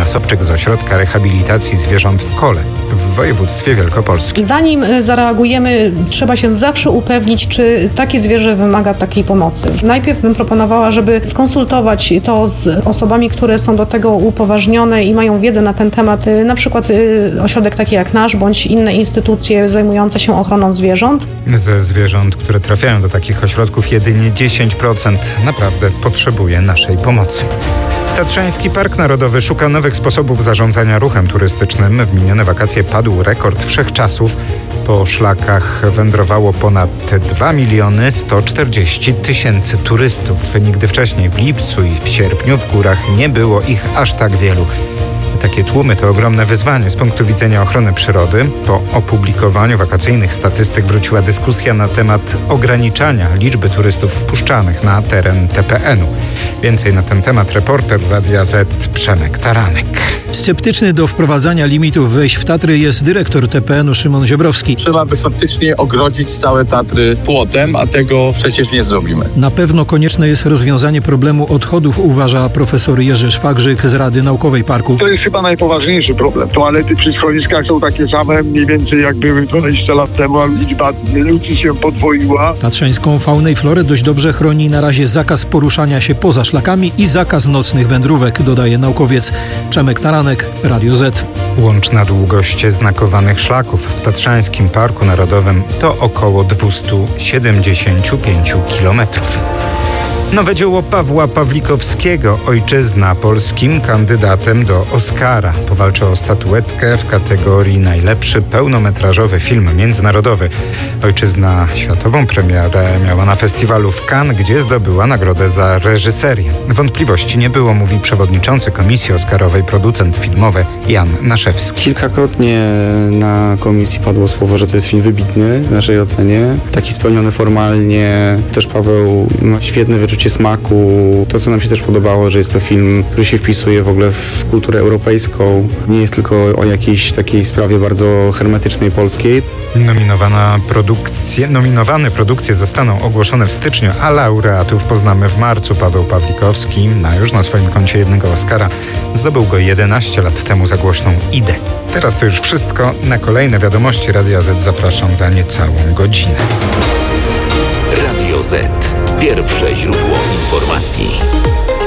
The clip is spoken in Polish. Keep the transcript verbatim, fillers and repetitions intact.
Sobczyk z Ośrodka Rehabilitacji Zwierząt w Kole w województwie wielkopolskim. Zanim zareagujemy, trzeba się zawsze upewnić, czy takie zwierzę wymaga takiej pomocy. Najpierw bym proponowała, żeby skonsultować to z osobami, które są do tego upoważnione i mają wiedzę na ten temat, na przykład ośrodek taki jak nasz, bądź inne instytucje zajmujące się ochroną zwierząt. Ze zwierząt, które trafiają do takich ośrodków, jedynie dziesięć procent naprawdę potrzebuje naszej pomocy. Tatrzański Park Narodowy szuka nowych sposobów zarządzania ruchem turystycznym. W minione wakacje padł rekord wszechczasów. Po szlakach wędrowało ponad dwa miliony sto czterdzieści tysięcy turystów. Nigdy wcześniej w lipcu i w sierpniu w górach nie było ich aż tak wielu. Takie tłumy to ogromne wyzwanie z punktu widzenia ochrony przyrody. Po opublikowaniu wakacyjnych statystyk wróciła dyskusja na temat ograniczania liczby turystów wpuszczanych na teren T P N u. Więcej na ten temat reporter Radia Z Przemek Taranek. Sceptyczny do wprowadzania limitów wejść w Tatry jest dyrektor T P N u Szymon Ziobrowski. Trzeba by faktycznie ogrodzić całe Tatry płotem, a tego przecież nie zrobimy. Na pewno konieczne jest rozwiązanie problemu odchodów, uważa profesor Jerzy Szwagrzyk z Rady Naukowej Parku. To jest chyba najpoważniejszy problem. Toalety przy schroniskach są takie same mniej więcej jak były dwadzieścia lat temu, a liczba ludzi się podwoiła. Tatrzańską faunę i florę dość dobrze chroni na razie zakaz poruszania się poza szlakami i zakaz nocnych wędrówek, dodaje naukowiec. Przemek Taranek, Radio Z. Łączna długość znakowanych szlaków w Tatrzańskim Parku Narodowym to około dwieście siedemdziesiąt pięć kilometrów. Nowe dzieło Pawła Pawlikowskiego, Ojczyzna, polskim kandydatem do Oscara. Powalczy o statuetkę w kategorii najlepszy pełnometrażowy film międzynarodowy. Ojczyzna światową premierę miała na festiwalu w Cannes, gdzie zdobyła nagrodę za reżyserię. Wątpliwości nie było, mówi przewodniczący Komisji Oscarowej, producent filmowy Jan Naszewski. Kilkakrotnie na komisji padło słowo, że to jest film wybitny w naszej ocenie. Taki spełniony formalnie. Też Paweł ma świetne wyczucie smaku. To, co nam się też podobało, że jest to film, który się wpisuje w ogóle w kulturę europejską. Nie jest tylko o jakiejś takiej sprawie bardzo hermetycznej polskiej. Nominowana produkcje, nominowane produkcje zostaną ogłoszone w styczniu, a laureatów poznamy w marcu. Paweł Pawlikowski ma już na swoim koncie jednego Oscara. Zdobył go jedenaście lat temu za głośną Idę. Teraz to już wszystko. Na kolejne wiadomości Radia Z zapraszam za niecałą godzinę. Radio Z. Pierwsze źródło informacji.